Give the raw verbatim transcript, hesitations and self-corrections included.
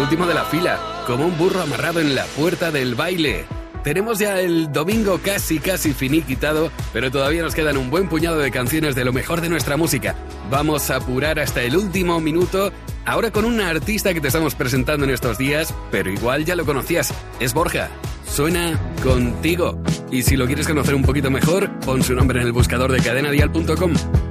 último de la fila, como un burro amarrado en la puerta del baile. Tenemos ya el domingo casi casi finiquitado, pero todavía nos quedan un buen puñado de canciones de lo mejor de nuestra música. Vamos a apurar hasta el último minuto, ahora con una artista que te estamos presentando en estos días, pero igual ya lo conocías, es Borja. Suena Contigo. Y si lo quieres conocer un poquito mejor, pon su nombre en el buscador de cadena dial punto com.